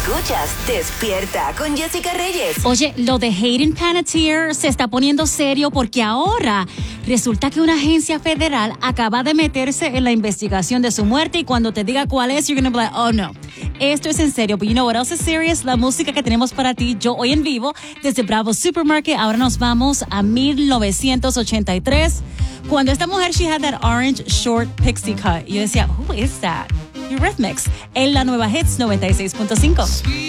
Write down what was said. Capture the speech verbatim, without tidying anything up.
Escuchas Despierta con Jessica Reyes. Oye, lo de Hayden Panettiere se está poniendo serio porque ahora resulta que una agencia federal acaba de meterse en la investigación de su muerte y cuando te diga cuál es, you're gonna be like, oh no, esto es en serio. But you know what else is serious? La música que tenemos para ti, yo hoy en vivo, desde Bravo Supermarket. Ahora nos vamos a mil novecientos ochenta y tres, cuando esta mujer, she had that orange short pixie cut. Y yo decía, who is that? Eurythmics, en la nueva Hits noventa y seis punto cinco.